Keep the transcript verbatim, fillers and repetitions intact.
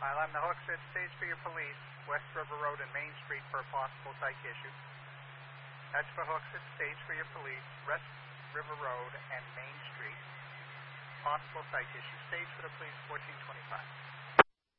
While on the hook, set stage for your police, West River Road and Main Street for a possible psych issue. That's for hooks at stage for your police, West River Road and Main Street. Possible psych issue. Stage for the police, fourteen twenty-five.